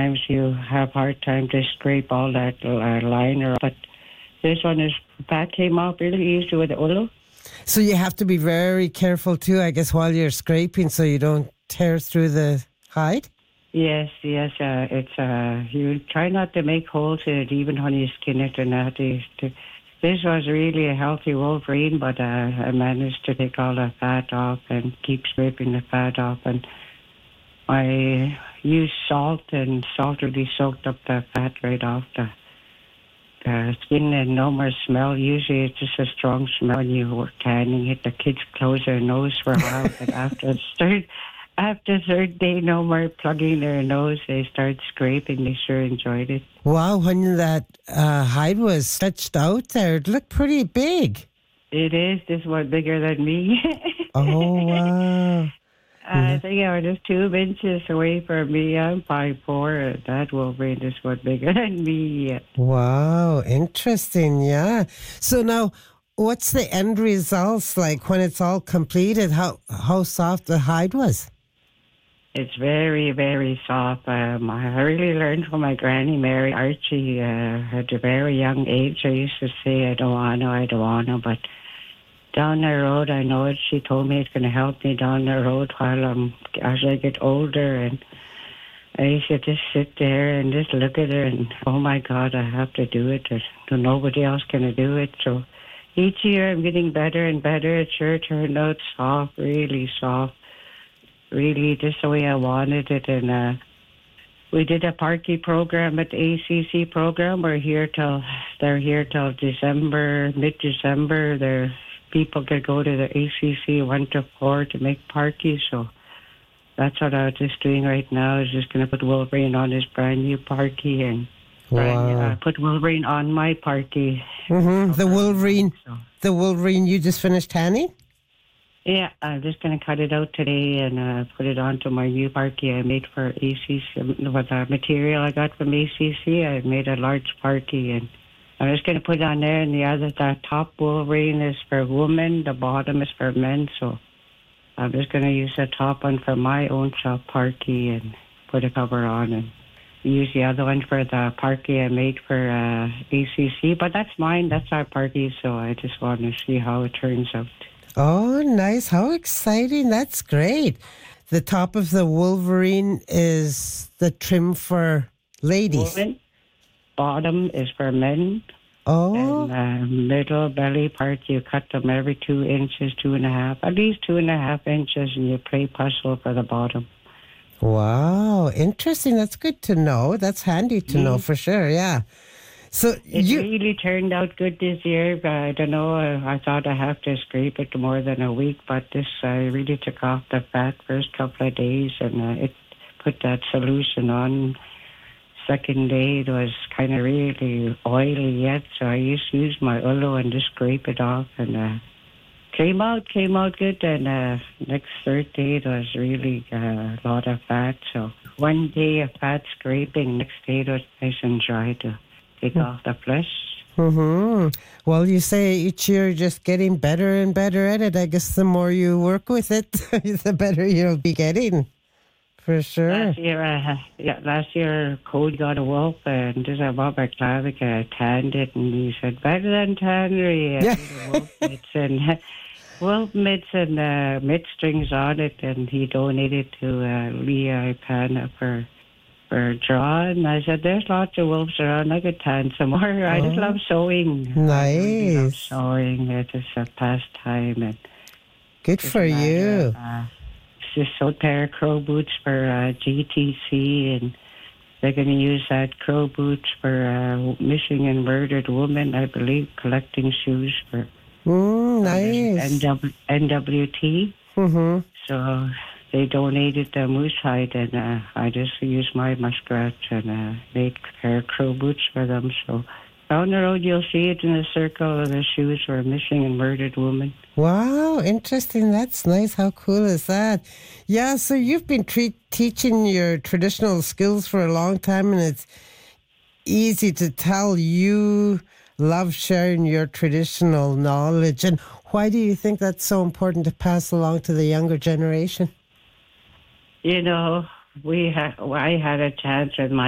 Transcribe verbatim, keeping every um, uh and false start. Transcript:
sometimes you have hard time to scrape all that uh, liner. But this one is fat came off really easy with the oil. So you have to be very careful too, I guess, while you're scraping, so you don't tear through the hide. Yes, yes. Uh, it's uh, you try not to make holes in it, even when you skin it and that. To, this was really a healthy Wolverine, but uh, I managed to take all the fat off and keep scraping the fat off. And I used salt, and salt really soaked up the fat right off the, the skin, and no more smell. Usually it's just a strong smell when you were tanning it. The kids close their nose for a while, but after the third, after third day, no more plugging their nose. They start scraping. They sure enjoyed it. Wow, when that uh, hide was stretched out there, it looked pretty big. It is. This one bigger than me. Oh, wow. I think I was just two inches away from me. I'm five four, and that Wolverine is one bigger than me. Wow, interesting, yeah. So now, what's the end results like when it's all completed? How how soft the hide was? It's very, very soft. Um, I really learned from my granny, Mary Archie, uh, at a very young age. I used to say, I don't want to, I don't want to, but down the road, I know it. She told me it's going to help me down the road while I'm, as I get older. And I used to just sit there and just look at her and, oh my God, I have to do it. There's nobody else can do it. So each year I'm getting better and better. It sure turned out soft, really soft. Really just the way I wanted it. And uh, we did a party program at the A C C program. We're here till, they're here till December, mid-December. They're people could go to the A C C one to four to make parkies. So that's what I was just doing right now. Is just going to put Wolverine on his brand new parky and brand new, Wow. uh, put Wolverine on my parky. Mm-hmm. The Okay. Wolverine, So, the Wolverine you just finished tanning? yeah, I'm just going to cut it out today and uh, put it onto my new parky I made for A C C. With the material I got from A C C, I made a large parky, and I'm just going to put it on there. And the other, the top Wolverine is for women, the bottom is for men. So I'm just going to use the top one for my own self parky and put a cover on, and use the other one for the parky I made for uh, A C C. But that's mine. That's our parky. So I just want to see how it turns out. Oh, nice. How exciting. That's great. The top of the Wolverine is the trim for ladies. Women, bottom is for men. Oh, And uh, middle belly part, you cut them every two inches, two and a half, at least two and a half inches, and you play puzzle for the bottom. wow. Interesting. That's good to know. That's handy to know for sure. Yeah. So It you, really turned out good this year. But I don't know. uh, I thought I have to scrape it more than a week, but this I really took off the fat first couple of days, and uh, it put that solution on. Second day, it was kind of really oily yet, so I used to use my Ulu and just scrape it off, and uh, came out, came out good. And uh, next third day, it was really uh, a lot of fat. So one day of fat scraping, next day it was nice and dry to take off the flesh. hmm well, you say each year you're just getting better and better at it. I guess the more you work with it, the better you'll be getting. For sure. Last year, uh, yeah, last year, Cody got a wolf, and just about my clavic, I tanned it, and he said, better than tannery. Yeah. Wolf mitts and, wolf mitts and uh, mitt strings on it, and he donated to uh, Leah Ipana for for draw. And I said, there's lots of wolves around. I could tan some more. I just love sewing. I really love Nice. sewing. It's just a pastime. And Good doesn't for matter, you. Uh, just so pair of crow boots for uh, G T C, and they're going to use that crow boots for uh, missing and murdered women, I believe, collecting shoes for Mm, nice. N W T. Mm-hmm. So they donated the moose hide, and uh, I just used my muskrat and uh, made a pair of crow boots for them. So down the road, you'll see it in the circle of the shoes for missing and murdered women. Wow, interesting. That's nice. How cool is that? Yeah, so you've been tre- teaching your traditional skills for a long time, and it's easy to tell you love sharing your traditional knowledge. And why do you think that's so important to pass along to the younger generation? You know, we ha- I had a chance with my